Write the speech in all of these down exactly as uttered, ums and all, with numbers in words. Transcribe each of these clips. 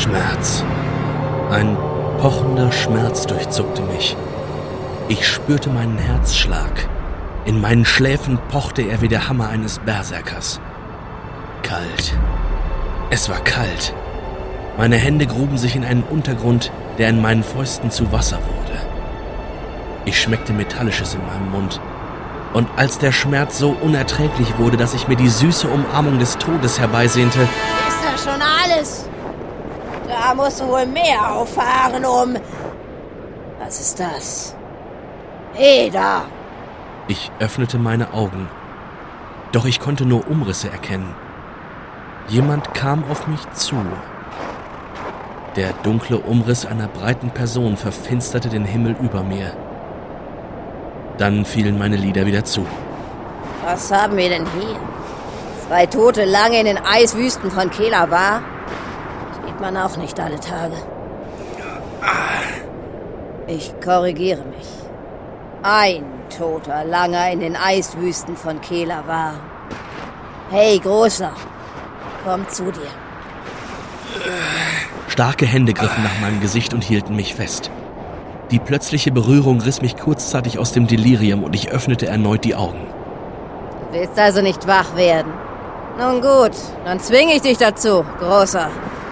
Schmerz. Ein pochender Schmerz durchzuckte mich. Ich spürte meinen Herzschlag. In meinen Schläfen pochte er wie der Hammer eines Berserkers. Kalt. Es war kalt. Meine Hände gruben sich in einen Untergrund, der in meinen Fäusten zu Wasser wurde. Ich schmeckte Metallisches in meinem Mund. Und als der Schmerz so unerträglich wurde, dass ich mir die süße Umarmung des Todes herbeisehnte... Ist das schon alles? Da musst du wohl mehr auffahren, um... Was ist das? Eda! Ich öffnete meine Augen. Doch ich konnte nur Umrisse erkennen. Jemand kam auf mich zu. Der dunkle Umriss einer breiten Person verfinsterte den Himmel über mir. Dann fielen meine Lider wieder zu. Was haben wir denn hier? Zwei Tote lange in den Eiswüsten von Kelawa? Sieht man auch nicht alle Tage. Ich korrigiere mich. Ein Toter lange in den Eiswüsten von Kelawa. Hey, Großer, komm zu dir. Starke Hände griffen nach meinem Gesicht und hielten mich fest. Die plötzliche Berührung riss mich kurzzeitig aus dem Delirium und ich öffnete erneut die Augen. Du willst also nicht wach werden? Nun gut, dann zwinge ich dich dazu, Großer.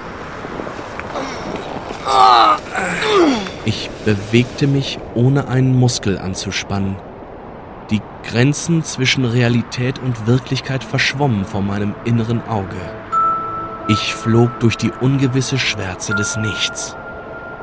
Ich bewegte mich, ohne einen Muskel anzuspannen. Die Grenzen zwischen Realität und Wirklichkeit verschwommen vor meinem inneren Auge. Ich flog durch die ungewisse Schwärze des Nichts.